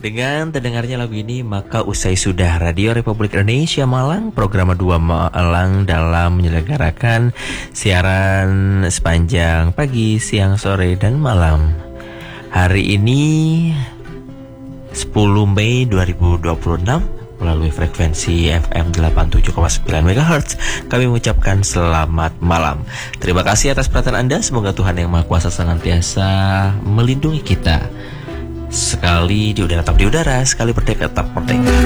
Dengan terdengarnya lagu ini, maka usai sudah Radio Republik Indonesia Malang, program 2 Malang dalam menyelenggarakan siaran sepanjang pagi, siang, sore, dan malam. Hari ini 10 Mei 2026 melalui frekuensi FM 87,9 MHz kami mengucapkan selamat malam. Terima kasih atas perhatian Anda. Semoga Tuhan Yang Maha Kuasa senantiasa melindungi kita. Sekali di udara tetap di udara, sekali merdeka tetap merdeka.